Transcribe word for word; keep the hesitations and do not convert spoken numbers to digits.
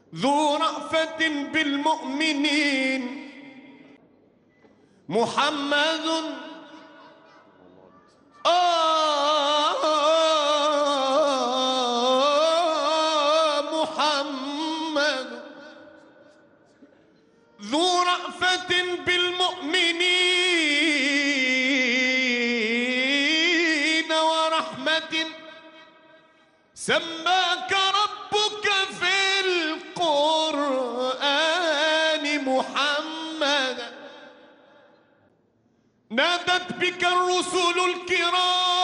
ذو رأفة بالمؤمنين محمد آه محمد ذو رأفة بالمؤمنين ورحمة سماك ربك في القرآن محمد نادت بك الرسل الكرام